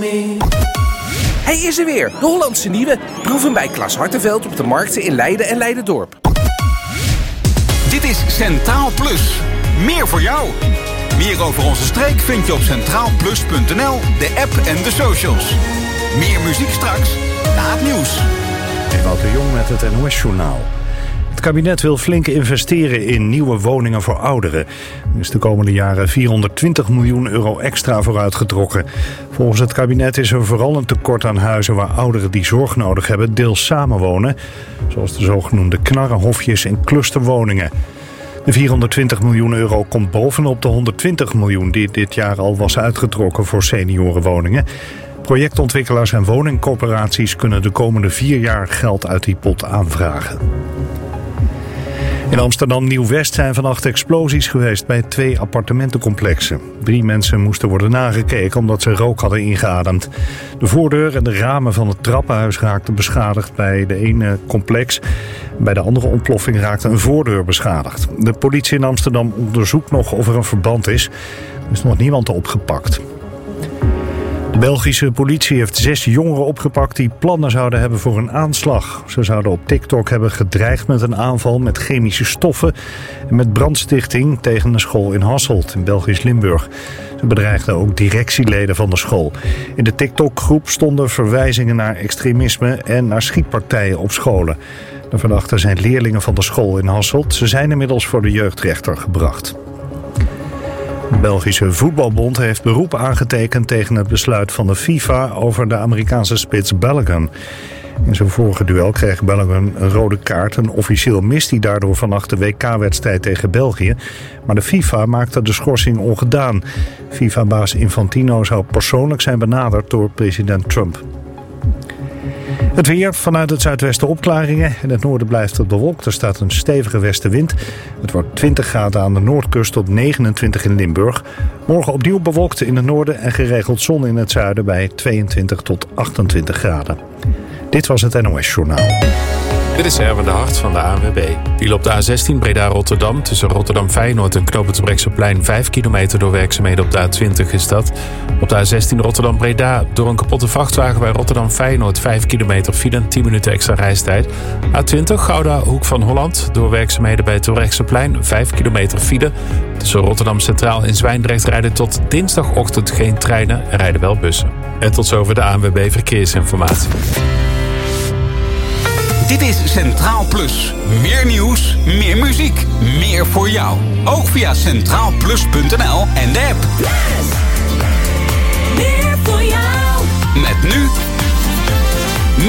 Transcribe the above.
Hij is er weer, de Hollandse Nieuwe. Proef hem bij Klas Hartenveld op de markten in Leiden en Leiderdorp. Dit is Centraal Plus. Meer voor jou. Meer over onze streek vind je op centraalplus.nl, de app en de socials. Meer muziek straks, na het nieuws. Ewout de Jong met het NOS-journaal. Het kabinet wil flink investeren in nieuwe woningen voor ouderen. Er is de komende jaren 420 miljoen euro extra voor uitgetrokken. Volgens het kabinet is er vooral een tekort aan huizen waar ouderen die zorg nodig hebben deels samenwonen. Zoals de zogenoemde knarrenhofjes en clusterwoningen. De 420 miljoen euro komt bovenop de 120 miljoen die dit jaar al was uitgetrokken voor seniorenwoningen. Projectontwikkelaars en woningcorporaties kunnen de komende 4 jaar geld uit die pot aanvragen. In Amsterdam Nieuw-West zijn vannacht explosies geweest bij 2 appartementencomplexen. 3 mensen moesten worden nagekeken omdat ze rook hadden ingeademd. De voordeur en de ramen van het trappenhuis raakten beschadigd bij de ene complex. Bij de andere ontploffing raakte een voordeur beschadigd. De politie in Amsterdam onderzoekt nog of er een verband is. Er is nog niemand opgepakt. De Belgische politie heeft 6 jongeren opgepakt die plannen zouden hebben voor een aanslag. Ze zouden op TikTok hebben gedreigd met een aanval met chemische stoffen en met brandstichting tegen een school in Hasselt in Belgisch Limburg. Ze bedreigden ook directieleden van de school. In de TikTok-groep stonden verwijzingen naar extremisme en naar schietpartijen op scholen. De verdachten zijn leerlingen van de school in Hasselt. Ze zijn inmiddels voor de jeugdrechter gebracht. De Belgische voetbalbond heeft beroep aangetekend tegen het besluit van de FIFA over de Amerikaanse spits Balogun. In zijn vorige duel kreeg Balogun een rode kaart. Een officieel mist hij daardoor vannacht de WK-wedstrijd tegen België. Maar de FIFA maakte de schorsing ongedaan. FIFA-baas Infantino zou persoonlijk zijn benaderd door president Trump. Het weer, vanuit het zuidwesten opklaringen. In het noorden blijft het bewolkt. Er staat een stevige westenwind. Het wordt 20 graden aan de noordkust tot 29 in Limburg. Morgen opnieuw bewolkt in het noorden en geregeld zon in het zuiden bij 22 tot 28 graden. Dit was het NOS Journaal. Dit is Erwin de Hart van de ANWB. Viel op de A16 Breda-Rotterdam tussen Rotterdam-Feyenoord en Knoopend Brechtseplein 5 kilometer door werkzaamheden op de A20 is dat. Op de A16 Rotterdam-Breda door een kapotte vrachtwagen bij Rotterdam-Feyenoord 5 kilometer file, 10 minuten extra reistijd. A20 Gouda Hoek van Holland door werkzaamheden bij het Brechtseplein 5 kilometer file. Tussen Rotterdam Centraal en Zwijndrecht rijden tot dinsdagochtend geen treinen en rijden wel bussen. En tot zover de ANWB Verkeersinformatie. Dit is Centraal Plus. Meer nieuws, meer muziek, meer voor jou. Ook via centraalplus.nl en de app. Yes! Meer voor jou. Met nu